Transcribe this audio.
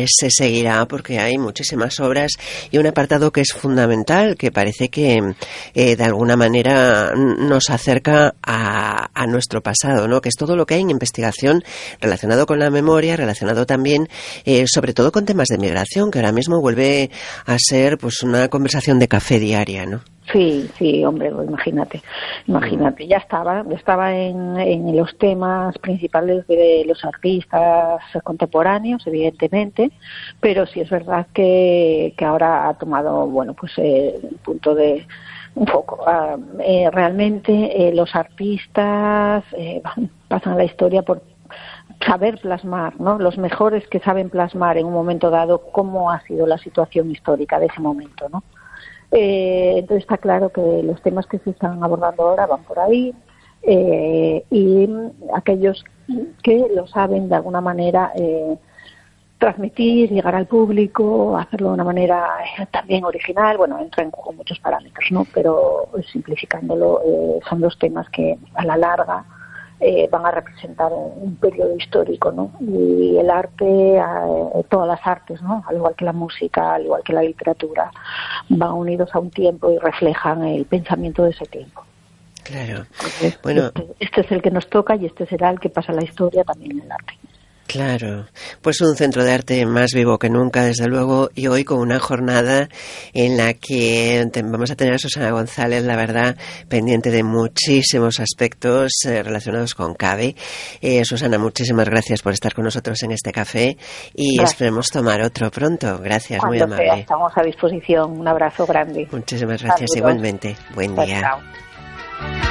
se seguirá porque hay muchísimas obras y un apartado que es fundamental, que parece que de alguna manera nos acerca a nuestro pasado, ¿no? Que es todo lo que hay en investigación relacionado con la memoria, relacionado también sobre todo con temas de migración, que ahora mismo vuelve a ser pues una conversación de café diaria, ¿no? Sí, hombre, imagínate, ya estaba en los temas principales de los artistas contemporáneos, evidentemente, pero sí es verdad que ahora ha tomado, bueno, pues el punto de un poco. Realmente los artistas pasan a la historia por saber plasmar, ¿no? Los mejores que saben plasmar en un momento dado cómo ha sido la situación histórica de ese momento, ¿no? Entonces está claro que los temas que se están abordando ahora van por ahí, y aquellos que lo saben de alguna manera transmitir, llegar al público, hacerlo de una manera también original, bueno, entra en juego muchos parámetros, ¿no? Pero simplificándolo, son los temas que a la larga van a representar un periodo histórico, ¿no? Y el arte, todas las artes, ¿no? Al igual que la música, al igual que la literatura, van unidos a un tiempo y reflejan el pensamiento de ese tiempo. Claro. Entonces, bueno, este es el que nos toca y este será el que pasa la historia también en el arte. Claro, pues un centro de arte más vivo que nunca, desde luego, y hoy con una jornada en la que vamos a tener a Susana González, la verdad, pendiente de muchísimos aspectos relacionados con CABE. Susana, muchísimas gracias por estar con nosotros en este café y esperemos tomar otro pronto. Gracias, muy amable. Cuando sea, estamos a disposición. Un abrazo grande. Muchísimas gracias. Saludos. Igualmente. Buen día. Chao.